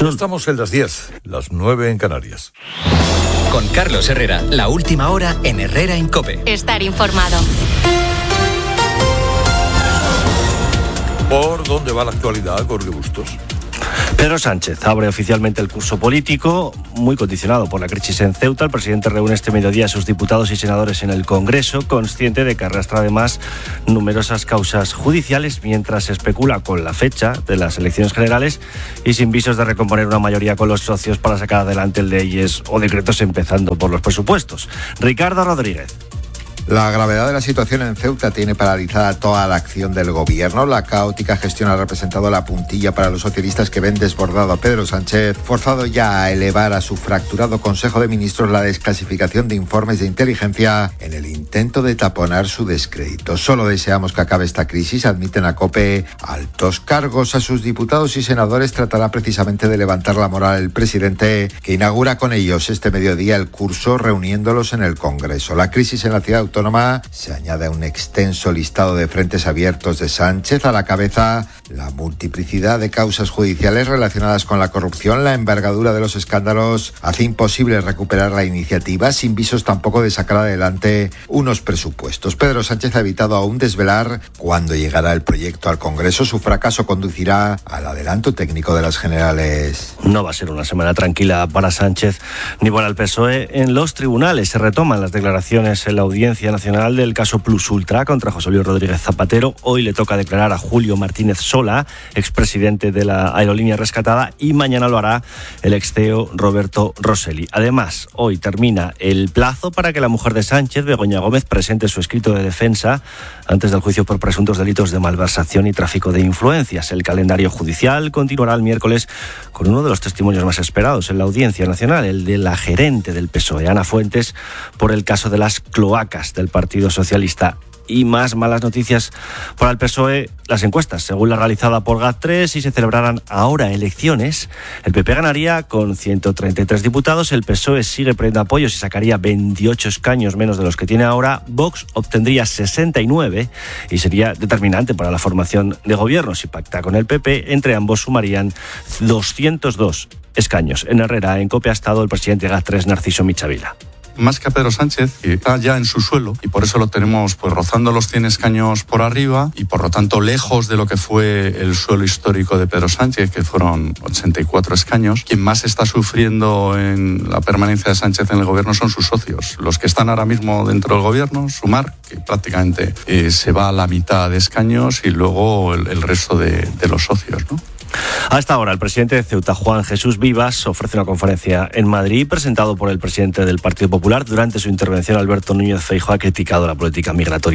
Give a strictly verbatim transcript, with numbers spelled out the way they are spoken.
Estamos en las diez, las nueve en Canarias. Con Carlos Herrera, la última hora en Herrera en COPE. Estar informado. ¿Por dónde va la actualidad, Jorge Bustos? Pedro Sánchez abre oficialmente el curso político, muy condicionado por la crisis en Ceuta. El presidente reúne este mediodía a sus diputados y senadores en el Congreso, consciente de que arrastra además numerosas causas judiciales, mientras se especula con la fecha de las elecciones generales y sin visos de recomponer una mayoría con los socios para sacar adelante leyes o decretos, empezando por los presupuestos. Ricardo Rodríguez. La gravedad de la situación en Ceuta tiene paralizada toda la acción del gobierno. La caótica gestión ha representado la puntilla para los socialistas que ven desbordado a Pedro Sánchez, forzado ya a elevar a su fracturado Consejo de Ministros la desclasificación de informes de inteligencia en el intento de taponar su descrédito. Solo deseamos que acabe esta crisis, admiten a COPE altos cargos. A sus diputados y senadores tratará precisamente de levantar la moral el presidente, que inaugura con ellos este mediodía el curso, reuniéndolos en el Congreso. La crisis en la ciudad autónoma se añade a un extenso listado de frentes abiertos de Sánchez. A la cabeza, la multiplicidad de causas judiciales relacionadas con la corrupción. La envergadura de los escándalos hace imposible recuperar la iniciativa, sin visos tampoco de sacar adelante unos presupuestos. Pedro Sánchez ha evitado aún desvelar cuándo llegará el proyecto al Congreso. Su fracaso conducirá al adelanto técnico de las generales. No va a ser una semana tranquila para Sánchez ni para el P S O E. En los tribunales se retoman las declaraciones en la Audiencia Nacional del caso Plus Ultra contra José Luis Rodríguez Zapatero. Hoy le toca declarar a Julio Martínez Sola, expresidente de la aerolínea rescatada, y mañana lo hará el ex C E O Roberto Rosselli. Además, hoy termina el plazo para que la mujer de Sánchez, Begoña Gómez, presente su escrito de defensa antes del juicio por presuntos delitos de malversación y tráfico de influencias. El calendario judicial continuará el miércoles con uno de los testimonios más esperados en la Audiencia Nacional, el de la gerente del P S O E, Ana Fuentes, por el caso de las cloacas del Partido Socialista. Y más malas noticias para el P S O E, las encuestas. Según la realizada por GAT tres, si se celebraran ahora elecciones, el P P ganaría con ciento treinta y tres diputados, el P S O E sigue perdiendo apoyos y sacaría veintiocho escaños menos de los que tiene ahora, Vox obtendría sesenta y nueve y sería determinante para la formación de gobierno. Si pacta con el P P, entre ambos sumarían doscientos dos escaños. En Herrera, en COPE, ha estado el presidente de GAT tres, Narciso Michavila. Más que a Pedro Sánchez, que está ya en su suelo, y por eso lo tenemos pues rozando los cien escaños por arriba y por lo tanto lejos de lo que fue el suelo histórico de Pedro Sánchez, que fueron ochenta y cuatro escaños. Quien más está sufriendo en la permanencia de Sánchez en el gobierno son sus socios, los que están ahora mismo dentro del gobierno, Sumar, que prácticamente eh, se va a la mitad de escaños, y luego el, el resto de, de los socios, ¿no? A esta hora, el presidente de Ceuta, Juan Jesús Vivas, ofrece una conferencia en Madrid, presentado por el presidente del Partido Popular. Durante su intervención, Alberto Núñez Feijóo ha criticado la política migratoria